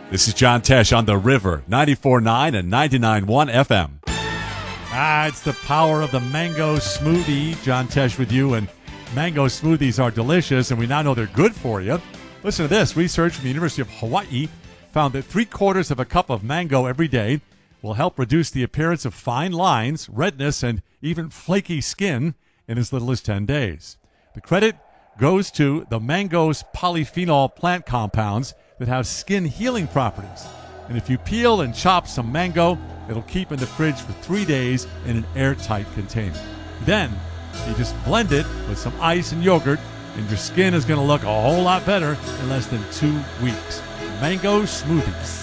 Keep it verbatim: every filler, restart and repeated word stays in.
This is John Tesh on The River, ninety-four point nine and ninety-nine point one F M. Ah, it's the power of the mango smoothie. John Tesh with you, and mango smoothies are delicious, and we now know they're good for you. Listen to this. Research from the University of Hawaii found that three-quarters of a cup of mango every day will help reduce the appearance of fine lines, redness, and even flaky skin in as little as ten days. The credit goes to the mango's polyphenol plant compounds that have skin healing properties. And if you peel and chop some mango, it'll keep in the fridge for three days in an airtight container. Then you just blend it with some ice and yogurt, and your skin is going to look a whole lot better in less than two weeks. Mango smoothies.